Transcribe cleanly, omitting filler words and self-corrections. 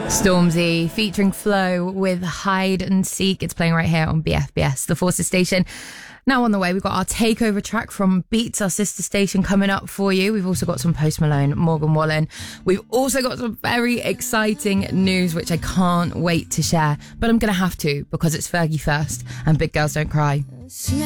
Stormzy featuring Flo with Hide and Seek. It's playing right here on BFBS, the Forces station. Now on the way, we've got our takeover track from Beats, our sister station, coming up for you. We've also got some Post Malone, Morgan Wallen. We've also got some very exciting news, which I can't wait to share. But I'm going to have to, because it's Fergie first and Big Girls Don't Cry.